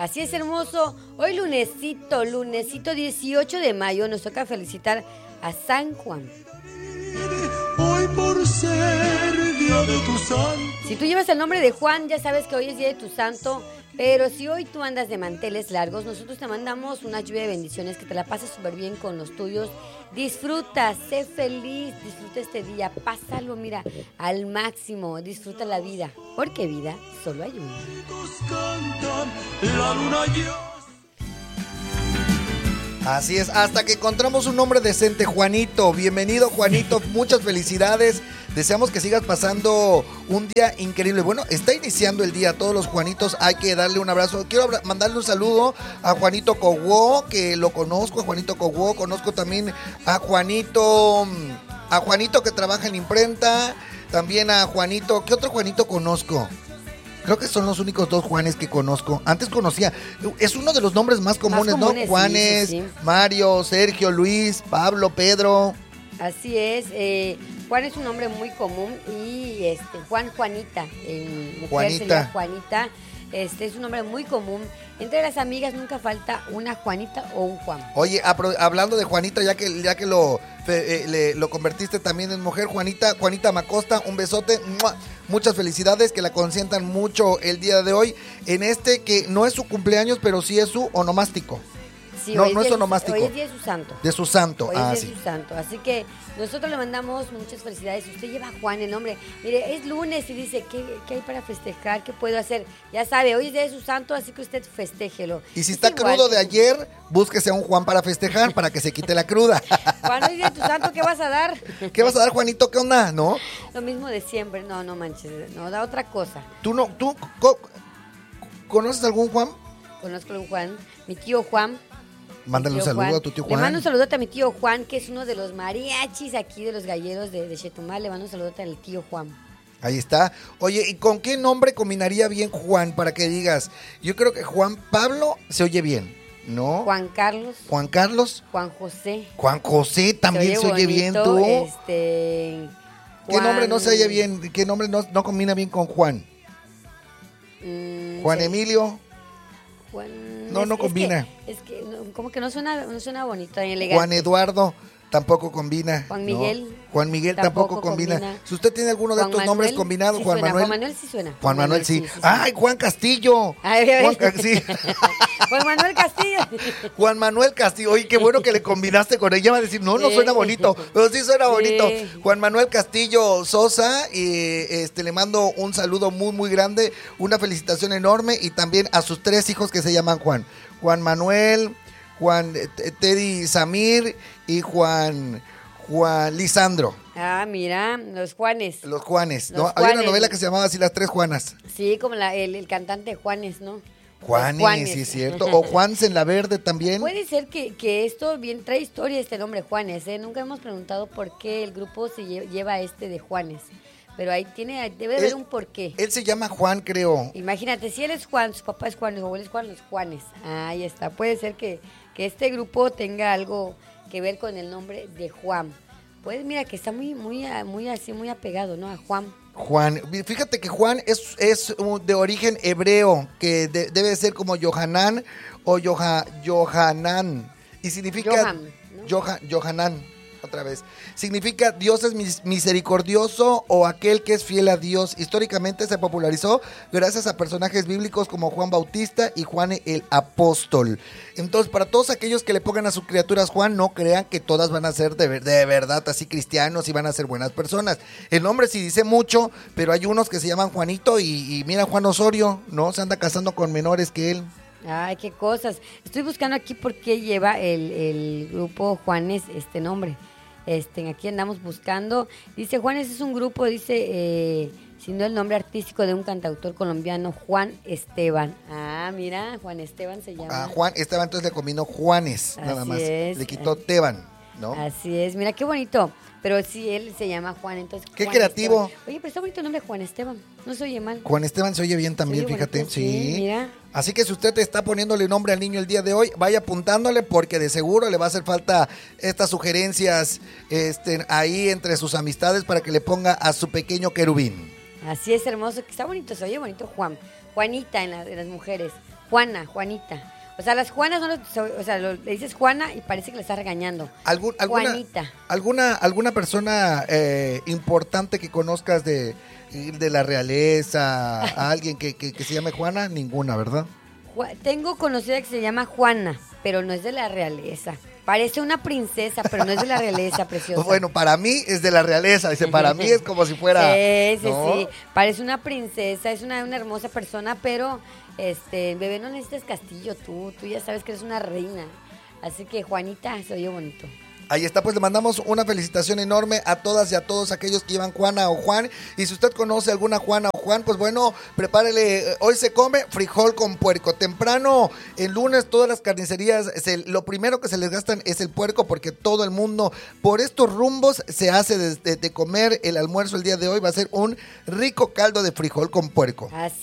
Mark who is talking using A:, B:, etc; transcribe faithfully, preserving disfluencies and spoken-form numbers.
A: Así es, hermoso. Hoy lunesito, lunesito dieciocho de mayo, nos toca felicitar a San Juan.
B: Hoy por ser día de tu santo.
A: Si tú llevas el nombre de Juan, ya sabes que hoy es día de tu santo. Pero si hoy tú andas de manteles largos, nosotros te mandamos una lluvia de bendiciones, que te la pases súper bien con los tuyos. Disfruta, sé feliz, disfruta este día, pásalo, mira, al máximo, disfruta la vida, porque vida solo hay una.
B: La luna ya.
C: Así es, hasta que encontramos un nombre decente, Juanito. Bienvenido, Juanito, muchas felicidades. Deseamos que sigas pasando un día increíble. Bueno, está iniciando el día, a todos los Juanitos hay que darle un abrazo. Quiero mandarle un saludo a Juanito Coguó, que lo conozco, a Juanito Coguó. Conozco también a Juanito, a Juanito que trabaja en imprenta. También a Juanito, ¿qué otro Juanito conozco? Creo que son los únicos dos Juanes que conozco. Antes conocía, es uno de los nombres más comunes, más comunes, ¿no? Juanes, sí, sí, sí. Mario, Sergio, Luis, Pablo, Pedro.
A: Así es, eh, Juan es un nombre muy común y este Juan, Juanita, en mujer
C: Juanita.
A: sería Juanita, este es un nombre muy común. Entre las amigas nunca falta una Juanita o un Juan.
C: Oye, hablando de Juanita, ya que ya que lo eh, le, lo convertiste también en mujer, Juanita, Juanita Macosta, un besote, ¡mua! Muchas felicidades, que la consientan mucho el día de hoy, en este que no es su cumpleaños, pero sí es su onomástico.
A: Sí,
C: no,
A: hoy
C: no es
A: día,
C: onomástico.
A: Hoy es día de su santo.
C: De su santo,
A: hoy
C: ah,
A: es
C: sí.
A: de su santo. Así que nosotros le mandamos muchas felicidades. Usted lleva a Juan el nombre. Mire, es lunes y dice, ¿qué, qué hay para festejar? ¿Qué puedo hacer? Ya sabe, hoy es día de su santo, así que usted festéjelo.
C: Y si
A: es
C: está
A: igual,
C: crudo de
A: que...
C: ayer, búsquese a un Juan para festejar, para que se quite la cruda.
A: Juan, hoy es día de tu santo, ¿qué vas a dar?
C: ¿Qué vas a dar, Juanito? ¿Qué onda? ¿No?
A: Lo mismo de siempre. No, no manches. No, da otra cosa.
C: ¿Tú no, tú co- conoces algún Juan?
A: Conozco a un Juan, mi tío Juan.
C: Mándale un saludo Juan. a tu tío Juan.
A: Le mando un saludote a mi tío Juan, que es uno de los mariachis aquí de los galleros de, de Chetumal. Le mando un saludote al tío Juan.
C: Ahí está. Oye, ¿y con qué nombre combinaría bien Juan para que digas? Yo creo que Juan Pablo se oye bien, ¿no?
A: Juan Carlos.
C: Juan Carlos.
A: Juan José.
C: Juan José también se oye, se oye bien, tú.
A: Este,
C: Juan... ¿Qué nombre no se oye bien? ¿Qué nombre no, no combina bien con Juan? Mm, Juan sí. Emilio.
A: Juan...
C: No,
A: es,
C: no combina.
A: Es que, es que no, como que no suena, no suena bonito, elegante.
C: Juan Eduardo tampoco combina.
A: Juan Miguel.
C: ¿No? Juan Miguel tampoco, tampoco combina. combina. Si usted tiene alguno de
A: Juan
C: estos
A: Manuel,
C: nombres combinados,
A: sí
C: Juan
A: suena.
C: Manuel.
A: Juan Manuel sí suena.
C: Juan, Juan Manuel, Manuel sí. sí, sí. ¡Ay, Juan Castillo!
A: Ay,
C: Juan, sí.
A: Juan Manuel Castillo.
C: Juan Manuel Castillo. Oye, qué bueno que le combinaste con ella. Va a decir, no, no suena bonito. Pero sí suena sí. bonito. Juan Manuel Castillo Sosa. Y este, le mando un saludo muy, muy grande. Una felicitación enorme. Y también a sus tres hijos que se llaman Juan. Juan Manuel, Juan Teddy Samir y Juan... Juan Lisandro.
A: Ah, mira, los Juanes.
C: Los Juanes,
A: los
C: ¿no?
A: Juanes.
C: Había una novela que se llamaba así, Las Tres Juanas.
A: Sí, como la, el, el cantante Juanes, ¿no?
C: Juanes, Juanes, sí es cierto. O Juans en la Verde también.
A: Puede ser que, que esto bien trae historia, este nombre Juanes, ¿eh? Nunca hemos preguntado por qué el grupo se lleva este de Juanes. Pero ahí tiene, debe haber
C: él,
A: un porqué.
C: Él se llama Juan, creo.
A: Imagínate, si él es Juan, su papá es Juan, su abuelo es Juan, los Juanes. Ah, ahí está. Puede ser que, que este grupo tenga algo que ver con el nombre de Juan. Pues mira que está muy, muy, muy así, muy apegado, ¿no? A Juan.
C: Juan, fíjate que Juan es, es de origen hebreo, que de, debe ser como Yohanan o Yoha, Yohanan. Y significa...
A: Johan, ¿no?
C: Joha, Johanan, otra vez. Significa Dios es misericordioso o aquel que es fiel a Dios. Históricamente se popularizó gracias a personajes bíblicos como Juan Bautista y Juan el Apóstol. Entonces, para todos aquellos que le pongan a sus criaturas Juan, no crean que todas van a ser de, de verdad así cristianos y van a ser buenas personas. El nombre sí dice mucho, pero hay unos que se llaman Juanito y, y mira Juan Osorio, ¿no? Se anda casando con menores que él.
A: Ay, qué cosas. Estoy buscando aquí por qué lleva el, el grupo Juanes este nombre. Este, aquí andamos buscando. Dice, Juanes es un grupo, dice, eh, siendo el nombre artístico de un cantautor colombiano, Juan Esteban. Ah, mira, Juan Esteban se llama.
C: Ah, Juan Esteban, entonces le combinó Juanes,
A: Así
C: nada más.
A: Es.
C: Le quitó Teban, ¿no?
A: Así es, mira qué bonito. Pero sí, él se llama Juan, entonces.
C: Qué
A: Juan
C: creativo.
A: Esteban. Oye, pero está bonito el nombre Juan Esteban. No se oye mal.
C: Juan Esteban se oye bien también, oye fíjate.
A: Bonito, sí,
C: sí.
A: Mira.
C: Así que si usted te está poniéndole nombre al niño el día de hoy, vaya apuntándole porque de seguro le va a hacer falta estas sugerencias este, ahí entre sus amistades para que le ponga a su pequeño querubín.
A: Así es, hermoso, que está bonito, se oye bonito Juan. Juanita en, la, en las mujeres. Juana, Juanita. O sea, las Juanas son los, o sea, lo, le dices Juana y parece que le estás regañando.
C: ¿Algún, alguna,
A: Juanita.
C: ¿Alguna, alguna persona eh, importante que conozcas de, de la realeza, a alguien que, que, que se llame Juana? Ninguna, ¿verdad?
A: Tengo conocida que se llama Juana, pero no es de la realeza. Parece una princesa, pero no es de la realeza, preciosa.
C: Bueno, para mí es de la realeza. Dice, para mí es como si fuera...
A: Sí, sí,
C: ¿no?
A: sí. Parece una princesa, es una, una hermosa persona, pero, este, bebé, no necesitas castillo tú. Tú ya sabes que eres una reina. Así que, Juanita, se oye bonito.
C: Ahí está, pues le mandamos una felicitación enorme a todas y a todos aquellos que llevan Juana o Juan. Y si usted conoce alguna Juana o Juan, pues bueno, prepárele. Hoy se come frijol con puerco. Temprano, el lunes, todas las carnicerías, se, lo primero que se les gastan es el puerco, porque todo el mundo por estos rumbos se hace de, de, de comer el almuerzo el día de hoy. Va a ser un rico caldo de frijol con puerco.
A: Así